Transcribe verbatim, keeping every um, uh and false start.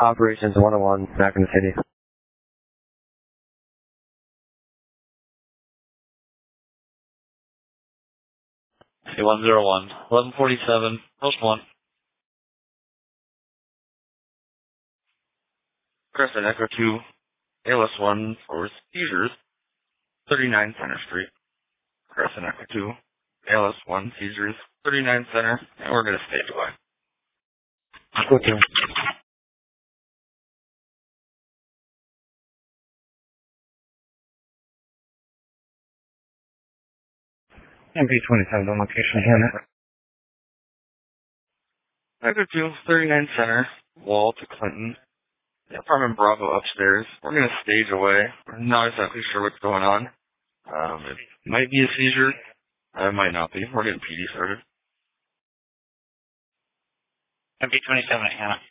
Operations one oh one, back in the city. C one zero one, eleven forty-seven, post one. Crescent Echo two, A L S one for seizures, thirty-nine Center Street. Crescent Echo two, A L S one, seizures, thirty-nine Center, and we're going to stage away. Echo two. M P twenty-seven on location here. Echo two, thirty-nine Center, wall to Clinton. The apartment Bravo upstairs. We're going to stage away. We're not exactly sure what's going on. Um, it might be a seizure. It might not be. We're getting P D started. M P twenty-seven at Hannah.